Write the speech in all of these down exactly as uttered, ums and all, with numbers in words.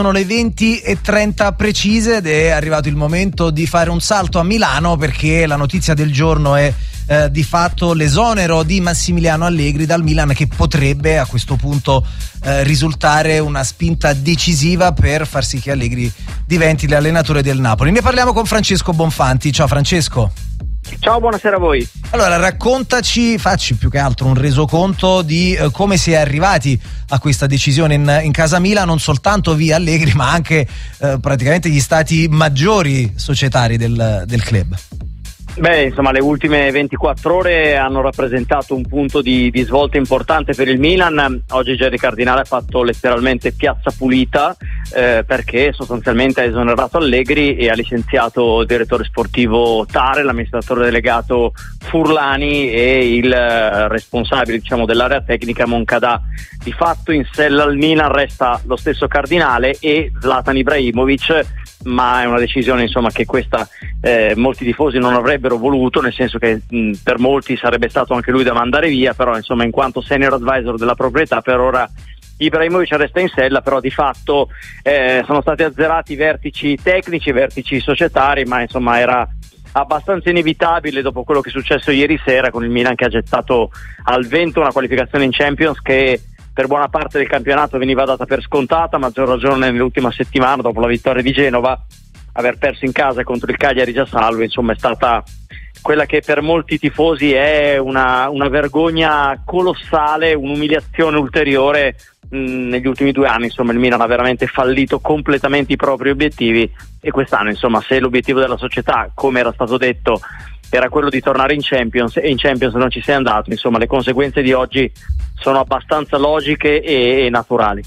Sono le venti e trenta precise ed è arrivato il momento di fare un salto a Milano, perché la notizia del giorno è eh, di fatto l'esonero di Massimiliano Allegri dal Milan, che potrebbe a questo punto eh, risultare una spinta decisiva per far sì che Allegri diventi l'allenatore del Napoli. Ne parliamo con Francesco Bonfanti. Ciao Francesco. Ciao, buonasera a voi. Allora, raccontaci, facci più che altro un resoconto di eh, come si è arrivati a questa decisione in, in casa Milan, non soltanto via Allegri, ma anche eh, praticamente gli stati maggiori societari del, del club. Beh, insomma, le ultime ventiquattro ore hanno rappresentato un punto di, di svolta importante per il Milan. Oggi Gerry Cardinale ha fatto letteralmente piazza pulita eh, perché sostanzialmente ha esonerato Allegri e ha licenziato il direttore sportivo Tare, l'amministratore delegato Furlani e il eh, responsabile, diciamo, dell'area tecnica Moncada. Di fatto in sella al Milan resta lo stesso Cardinale e Zlatan Ibrahimovic, ma è una decisione, insomma, che questa eh, molti tifosi non avrebbero voluto, nel senso che mh, per molti sarebbe stato anche lui da mandare via, però insomma in quanto senior advisor della proprietà per ora Ibrahimovic resta in sella, però di fatto eh, sono stati azzerati i vertici tecnici, i vertici societari, ma insomma era abbastanza inevitabile dopo quello che è successo ieri sera con il Milan che ha gettato al vento una qualificazione in Champions che per buona parte del campionato veniva data per scontata, a maggior ragione nell'ultima settimana dopo la vittoria di Genova. Aver perso in casa contro il Cagliari già salvo, insomma, è stata quella che per molti tifosi è una, una vergogna colossale, un'umiliazione ulteriore mh, negli ultimi due anni. Insomma, il Milan ha veramente fallito completamente i propri obiettivi e quest'anno, insomma, se l'obiettivo della società, come era stato detto, era quello di tornare in Champions e in Champions non ci sei andato, insomma le conseguenze di oggi sono abbastanza logiche e, e naturali.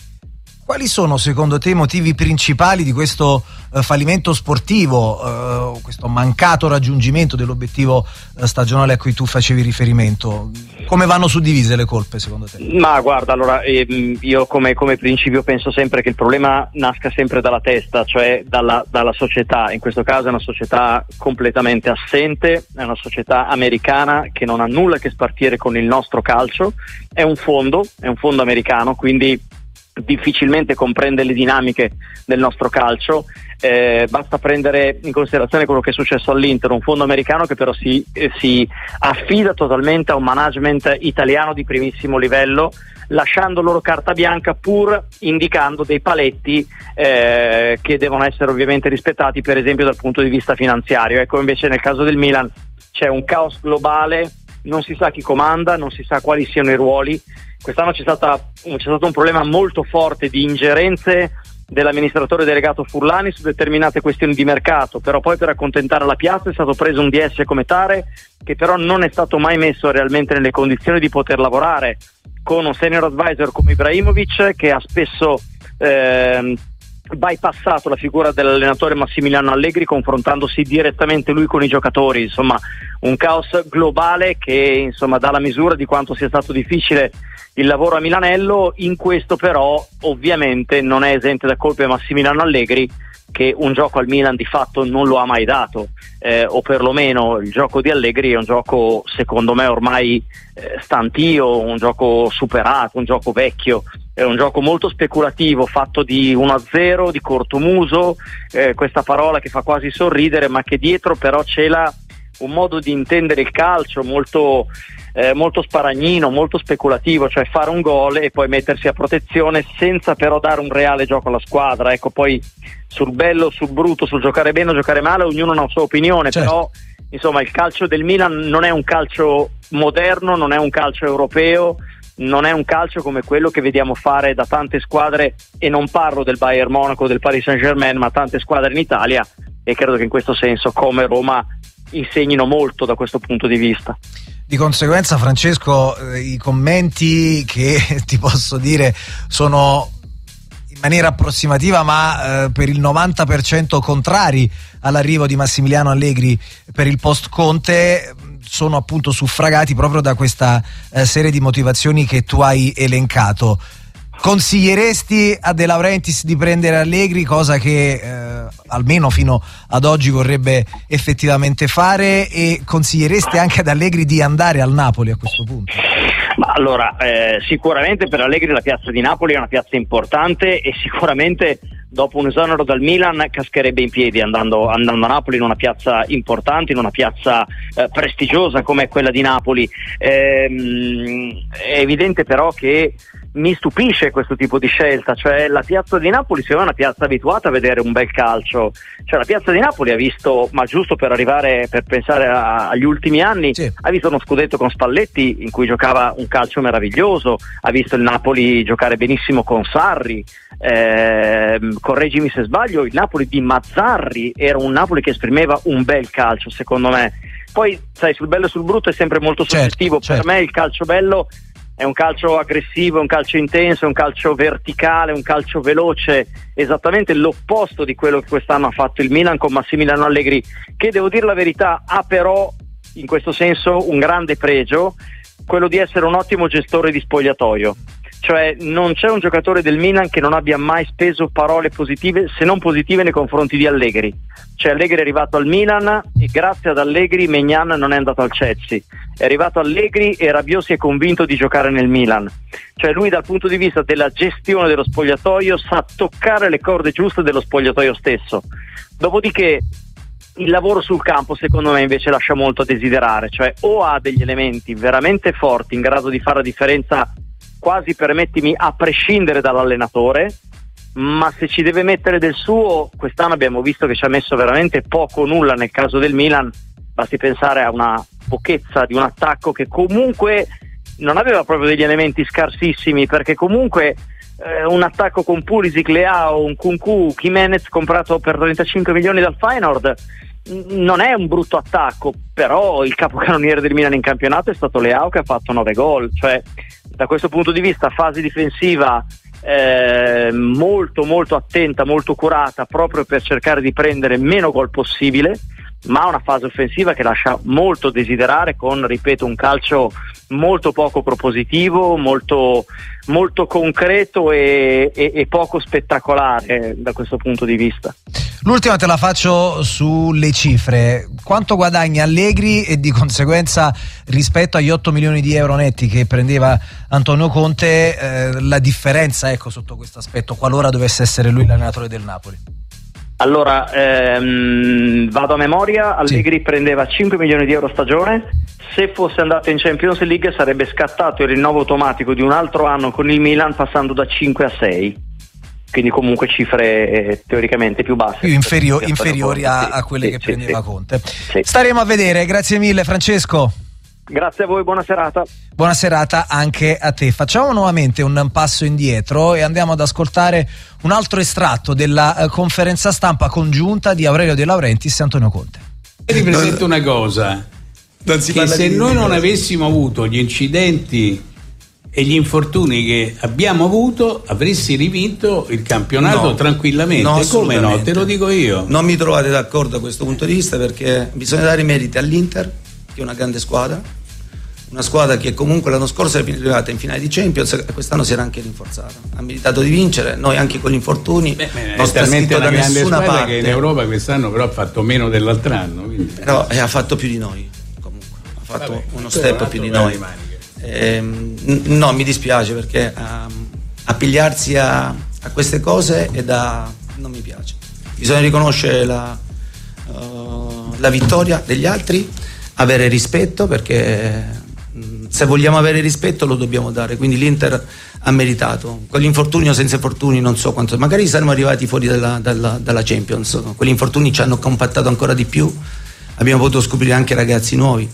Quali sono secondo te i motivi principali di questo eh, fallimento sportivo, eh, questo mancato raggiungimento dell'obiettivo eh, stagionale a cui tu facevi riferimento? Come vanno suddivise le colpe secondo te? Ma guarda, allora ehm, io come, come principio penso sempre che il problema nasca sempre dalla testa, cioè dalla, dalla società. In questo caso è una società completamente assente, è una società americana che non ha nulla a che spartire con il nostro calcio, è un fondo, è un fondo americano, quindi difficilmente comprende le dinamiche del nostro calcio. Eh, basta prendere in considerazione quello che è successo all'Inter, un fondo americano che però si, eh, si affida totalmente a un management italiano di primissimo livello, lasciando loro carta bianca pur indicando dei paletti eh, che devono essere ovviamente rispettati, per esempio dal punto di vista finanziario. Ecco, invece nel caso del Milan c'è un caos globale, non si sa chi comanda, non si sa quali siano i ruoli. Quest'anno c'è stata, c'è stato un problema molto forte di ingerenze dell'amministratore delegato Furlani su determinate questioni di mercato, però poi per accontentare la piazza è stato preso un D S come Tare, che però non è stato mai messo realmente nelle condizioni di poter lavorare con un senior advisor come Ibrahimovic, che ha spesso ehm, bypassato la figura dell'allenatore Massimiliano Allegri confrontandosi direttamente lui con i giocatori. Insomma, un caos globale che insomma dà la misura di quanto sia stato difficile il lavoro a Milanello. In questo però ovviamente non è esente da colpe Massimiliano Allegri, che un gioco al Milan di fatto non lo ha mai dato, eh, o perlomeno il gioco di Allegri è un gioco secondo me ormai eh, stantio, un gioco superato, un gioco vecchio, è un gioco molto speculativo, fatto di uno a zero, di cortomuso, eh, questa parola che fa quasi sorridere ma che dietro però cela un modo di intendere il calcio molto eh, molto sparagnino, molto speculativo, cioè fare un gol e poi mettersi a protezione senza però dare un reale gioco alla squadra. Ecco, poi sul bello, sul brutto, sul giocare bene o giocare male ognuno ha una sua opinione, certo. Però insomma il calcio del Milan non è un calcio moderno, non è un calcio europeo, non è un calcio come quello che vediamo fare da tante squadre, e non parlo del Bayern Monaco, del Paris Saint-Germain, ma tante squadre in Italia, e credo che in questo senso come Roma insegnino molto da questo punto di vista. Di conseguenza, Francesco, eh, i commenti che ti posso dire sono in maniera approssimativa ma eh, per il novanta per cento contrari all'arrivo di Massimiliano Allegri per il post Conte, sono appunto suffragati proprio da questa eh, serie di motivazioni che tu hai elencato. Consiglieresti a De Laurentiis di prendere Allegri, cosa che eh, almeno fino ad oggi vorrebbe effettivamente fare, e consiglieresti anche ad Allegri di andare al Napoli a questo punto? Ma Ma allora, eh, sicuramente per Allegri la piazza di Napoli è una piazza importante e sicuramente dopo un esonero dal Milan cascherebbe in piedi andando, andando a Napoli, in una piazza importante, in una piazza eh, prestigiosa come quella di Napoli. Ehm, è evidente però che mi stupisce questo tipo di scelta, cioè la piazza di Napoli sia una piazza abituata a vedere un bel calcio, cioè la piazza di Napoli ha visto, ma giusto per arrivare, per pensare a, agli ultimi anni, sì. Ha visto uno scudetto con Spalletti in cui giocava un calcio meraviglioso, ha visto il Napoli giocare benissimo con Sarri, eh, correggimi se sbaglio, il Napoli di Mazzarri era un Napoli che esprimeva un bel calcio secondo me. Poi sai, sul bello e sul brutto è sempre molto soggettivo, certo, certo. Per me il calcio bello è un calcio aggressivo, un calcio intenso, un calcio verticale, un calcio veloce, esattamente l'opposto di quello che quest'anno ha fatto il Milan con Massimiliano Allegri, che devo dire la verità ha però in questo senso un grande pregio, quello di essere un ottimo gestore di spogliatoio. Cioè non c'è un giocatore del Milan che non abbia mai speso parole positive, se non positive, nei confronti di Allegri. Cioè Allegri è arrivato al Milan e grazie ad Allegri Maignan non è andato al Chelsea, è arrivato Allegri e Rabiot si è convinto di giocare nel Milan. Cioè lui dal punto di vista della gestione dello spogliatoio sa toccare le corde giuste dello spogliatoio stesso. Dopodiché il lavoro sul campo secondo me invece lascia molto a desiderare, cioè o ha degli elementi veramente forti in grado di fare la differenza quasi, permettimi, a prescindere dall'allenatore, ma se ci deve mettere del suo, quest'anno abbiamo visto che ci ha messo veramente poco o nulla. Nel caso del Milan basti pensare a una pochezza di un attacco che comunque non aveva proprio degli elementi scarsissimi, perché comunque eh, un attacco con Pulisic, Leao, un Kunku, Jimenez comprato per trentacinque milioni dal Feyenoord non è un brutto attacco, però il capocannoniere del Milan in campionato è stato Leao, che ha fatto nove gol. Cioè da questo punto di vista fase difensiva eh, molto molto attenta, molto curata, proprio per cercare di prendere meno gol possibile, ma una fase offensiva che lascia molto desiderare, con, ripeto, un calcio molto poco propositivo, molto, molto concreto e, e, e poco spettacolare da questo punto di vista. L'ultima te la faccio sulle cifre. Quanto guadagna Allegri e di conseguenza rispetto agli otto milioni di euro netti che prendeva Antonio Conte, eh, la differenza, ecco, sotto questo aspetto, qualora dovesse essere lui l'allenatore del Napoli? Allora, ehm, vado a memoria, Allegri sì. prendeva cinque milioni di euro a stagione, se fosse andato in Champions League sarebbe scattato il rinnovo automatico di un altro anno con il Milan, passando da cinque a sei, quindi comunque cifre eh, teoricamente più basse, più inferio- inferiori a, a quelle sì, che sì, prendeva sì. Conte. Sì. Staremo a vedere, grazie mille Francesco. Grazie a voi, buona serata. Buona serata anche a te. Facciamo nuovamente un passo indietro e andiamo ad ascoltare un altro estratto della uh, conferenza stampa congiunta di Aurelio De Laurentiis e Antonio Conte. Vi presento una cosa, che se noi non avessimo avuto gli incidenti e gli infortuni che abbiamo avuto, avresti rivinto il campionato no, tranquillamente. No, come no? Te lo dico io. Non mi trovate d'accordo da questo punto di vista, perché bisogna dare i meriti all'Inter, che è una grande squadra, una squadra che comunque l'anno scorso è arrivata in finale di Champions e quest'anno si era anche rinforzata, ha meritato di vincere. Noi anche con gli infortuni Beh, non sta scritto da nessuna parte, che in Europa quest'anno però ha fatto meno dell'altro anno, quindi. Però eh, ha fatto più di noi, comunque ha fatto Vabbè, uno step più di noi. Eh, no, mi dispiace, perché um, appigliarsi a, a queste cose è da non mi piace. Bisogna riconoscere la, uh, la vittoria degli altri, avere rispetto, perché se vogliamo avere rispetto lo dobbiamo dare, quindi l'Inter ha meritato. Con gli infortuni o senza infortuni non so quanto, magari saremmo arrivati fuori dalla, dalla, dalla Champions. Quegli infortuni ci hanno compattato ancora di più, abbiamo potuto scoprire anche ragazzi nuovi.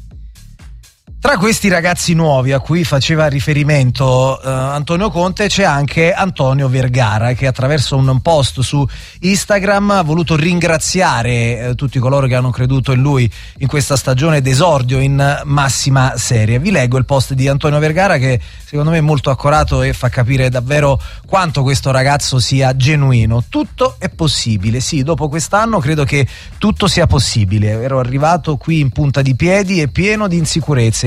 Tra questi ragazzi nuovi a cui faceva riferimento eh, Antonio Conte c'è anche Antonio Vergara, che attraverso un post su Instagram ha voluto ringraziare eh, tutti coloro che hanno creduto in lui in questa stagione d'esordio in massima serie. Vi leggo il post di Antonio Vergara, che secondo me è molto accorato e fa capire davvero quanto questo ragazzo sia genuino. Tutto è possibile, sì, dopo quest'anno credo che tutto sia possibile. Ero arrivato qui in punta di piedi e pieno di insicurezze.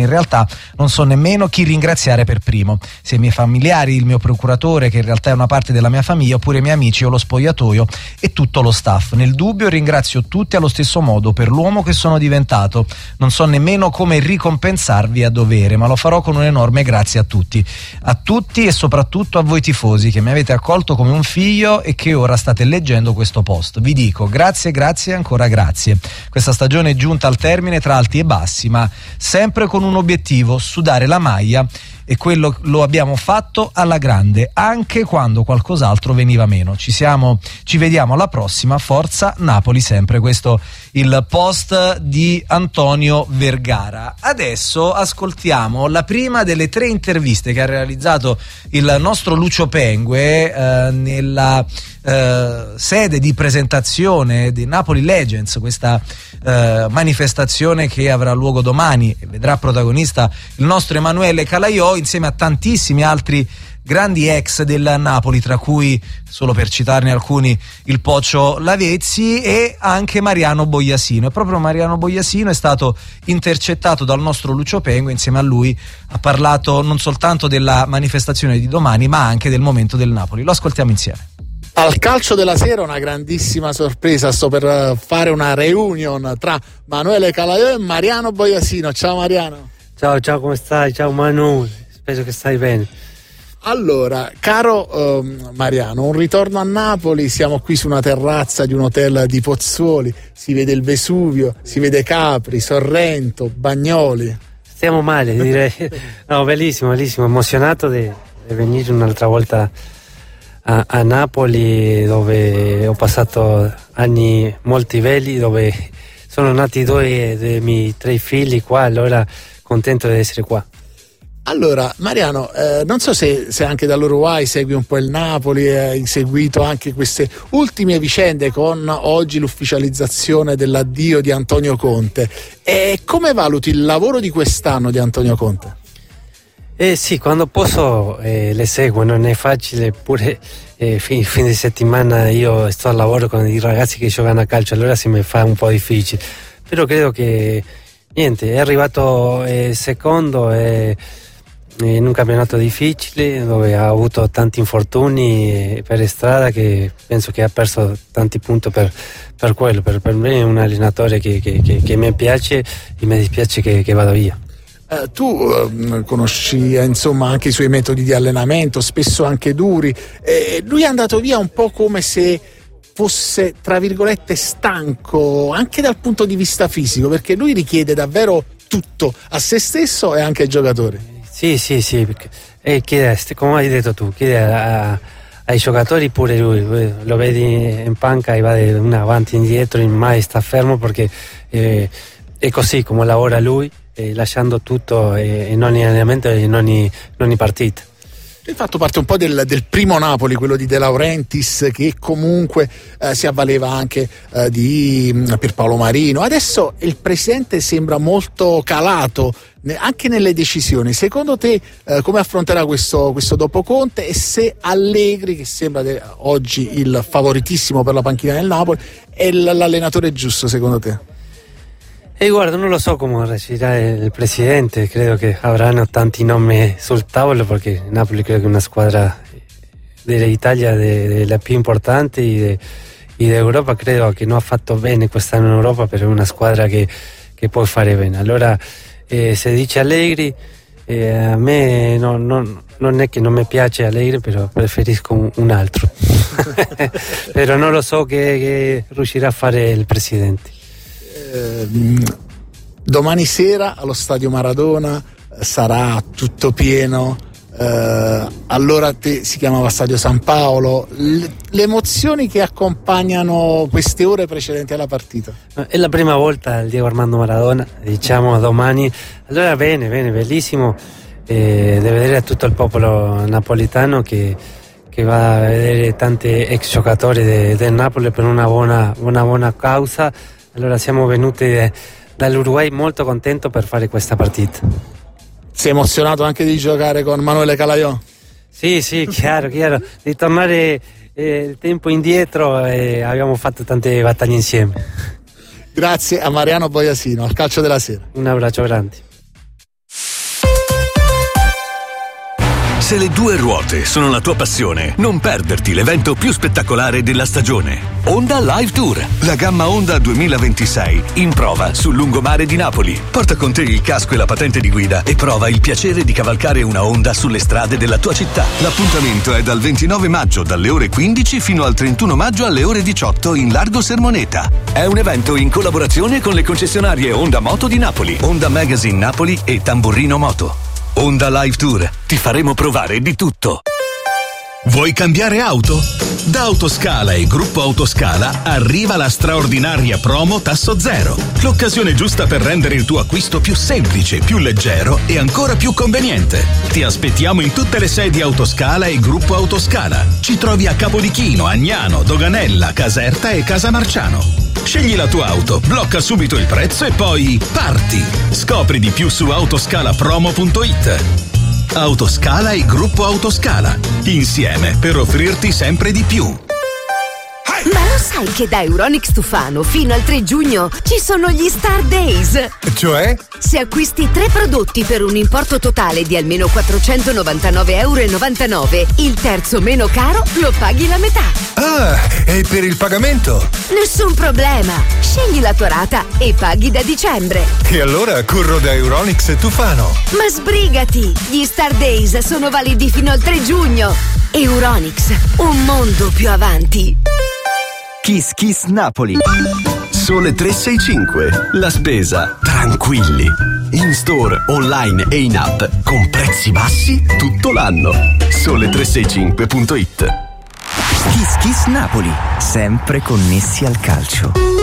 in realtà non so nemmeno chi ringraziare per primo, se i miei familiari, il mio procuratore che in realtà è una parte della mia famiglia, oppure i miei amici o lo spogliatoio e tutto lo staff. Nel dubbio ringrazio tutti allo stesso modo per l'uomo che sono diventato, non so nemmeno come ricompensarvi a dovere, ma lo farò con un enorme grazie a tutti, a tutti e soprattutto a voi tifosi che mi avete accolto come un figlio e che ora state leggendo questo post. Vi dico grazie, grazie e ancora grazie. Questa stagione è giunta al termine tra alti e bassi, ma sempre con un obiettivo: sudare la maglia, e quello lo abbiamo fatto alla grande, anche quando qualcos'altro veniva meno. Ci siamo, ci vediamo alla prossima, forza Napoli sempre. Questo il post di Antonio Vergara. Adesso ascoltiamo la prima delle tre interviste che ha realizzato il nostro Lucio Pengue eh, nella eh, sede di presentazione di Napoli Legends, questa eh, manifestazione che avrà luogo domani e vedrà protagonista il nostro Emanuele Calaiò insieme a tantissimi altri grandi ex del Napoli, tra cui, solo per citarne alcuni, il Pocio Lavezzi e anche Mariano Bogliasino. E proprio Mariano Bogliasino è stato intercettato dal nostro Lucio Pengue, insieme a lui ha parlato non soltanto della manifestazione di domani ma anche del momento del Napoli. Lo ascoltiamo insieme. Al calcio della sera una grandissima sorpresa, sto per fare una reunion tra Emanuele Calaiò e Mariano Bogliasino. Ciao Mariano. Ciao, ciao, come stai? Ciao Manu, spero che stai bene. Allora, caro um, Mariano, un ritorno a Napoli, siamo qui su una terrazza di un hotel di Pozzuoli, si vede il Vesuvio, si vede Capri, Sorrento, Bagnoli. Stiamo male, direi. No, bellissimo, bellissimo, emozionato di venire un'altra volta a, a Napoli, dove ho passato anni molto belli, dove sono nati due dei miei tre figli qua, allora contento di essere qua. Allora Mariano, eh, non so se, se anche dall'Uruguay segui un po' il Napoli, hai seguito anche queste ultime vicende con oggi l'ufficializzazione dell'addio di Antonio Conte, e come valuti il lavoro di quest'anno di Antonio Conte? Eh sì, quando posso eh, le seguo, non è facile, pure eh, fin, fin di settimana io sto al lavoro con i ragazzi che giocano a calcio, allora si mi fa un po' difficile, però credo che niente, è arrivato eh, secondo e in un campionato difficile dove ha avuto tanti infortuni per strada, che penso che ha perso tanti punti per, per quello. Per, per me è un allenatore che, che, che, che mi piace e mi dispiace che, che vada via. Eh, tu eh, conosci eh, insomma anche i suoi metodi di allenamento, spesso anche duri. Eh, lui è andato via un po' come se fosse, tra virgolette, stanco anche dal punto di vista fisico, perché lui richiede davvero tutto a se stesso e anche ai giocatori. Sì, sì, sì, e chiede, come hai detto tu, chiede a, ai giocatori, pure lui, lo vedi in panca e va di una avanti e indietro, mai sta fermo, perché eh, è così come lavora lui, eh, lasciando tutto eh, in ogni allenamento e in ogni, in ogni partita. Hai fatto parte un po' del, del primo Napoli, quello di De Laurentiis, che comunque eh, si avvaleva anche eh, di mh, Pierpaolo Marino. Adesso il presidente sembra molto calato ne, anche nelle decisioni. Secondo te eh, come affronterà questo, questo dopo Conte, e se Allegri, che sembra de, oggi il favoritissimo per la panchina del Napoli, è l'allenatore giusto secondo te? E guarda, non lo so come reagirà il presidente, credo che avranno tanti nomi sul tavolo, perché Napoli credo che è una squadra dell'Italia della più importante e d'Europa, credo che non ha fatto bene quest'anno in Europa, però è una squadra che, che può fare bene. Allora eh, se dice Allegri, eh, a me no, no, non è che non mi piace Allegri, però preferisco un, un altro. Però non lo so che, che riuscirà a fare il presidente. Eh, domani sera allo Stadio Maradona sarà tutto pieno, eh, allora te, si chiamava Stadio San Paolo. Le, le emozioni che accompagnano queste ore precedenti alla partita? È la prima volta il Diego Armando Maradona, diciamo domani, allora bene, bene, bellissimo, eh, deve vedere tutto il popolo napolitano che, che va a vedere tanti ex giocatori de, del Napoli per una buona, una buona causa. Allora siamo venuti dall'Uruguay molto contento per fare questa partita. Sei emozionato anche di giocare con Emanuele Calaiò? Sì, sì, chiaro, chiaro. Di tornare eh, il tempo indietro e eh, abbiamo fatto tante battaglie insieme. Grazie a Mariano Bogliasino, al calcio della sera. Un abbraccio grande. Se le due ruote sono la tua passione, non perderti l'evento più spettacolare della stagione. Honda Live Tour, la gamma Honda duemilaventisei, in prova sul lungomare di Napoli. Porta con te il casco e la patente di guida e prova il piacere di cavalcare una Honda sulle strade della tua città. L'appuntamento è dal ventinove maggio dalle ore quindici fino al trentuno maggio alle ore diciotto in Largo Sermoneta. È un evento in collaborazione con le concessionarie Honda Moto di Napoli, Honda Magazine Napoli e Tamburrino Moto. Honda Live Tour, ti faremo provare di tutto. Vuoi cambiare auto? Da Autoscala e Gruppo Autoscala arriva la straordinaria promo Tasso Zero. L'occasione giusta per rendere il tuo acquisto più semplice, più leggero e ancora più conveniente. Ti aspettiamo in tutte le sedi Autoscala e Gruppo Autoscala. Ci trovi a Capodichino, Agnano, Doganella, Caserta e Casamarciano. Scegli la tua auto, blocca subito il prezzo e poi parti! Scopri di più su autoscalapromo punto it. Autoscala e Gruppo Autoscala, insieme per offrirti sempre di più. Ma lo sai che da Euronics Tufano fino al tre giugno ci sono gli Star Days? Cioè? Se acquisti tre prodotti per un importo totale di almeno quattrocentonovantanove virgola novantanove euro, il terzo meno caro lo paghi la metà. Ah, e per il pagamento? Nessun problema. Scegli la tua rata e paghi da dicembre. E allora corro da Euronics Tufano. Ma sbrigati! Gli Star Days sono validi fino al tre giugno. Euronics, un mondo più avanti. Kiss Kiss Napoli. Sole tre sei cinque. La spesa tranquilli. In store, online e in app con prezzi bassi tutto l'anno. Sole tre sei cinque punto it. Kiss Kiss Napoli, sempre connessi al calcio.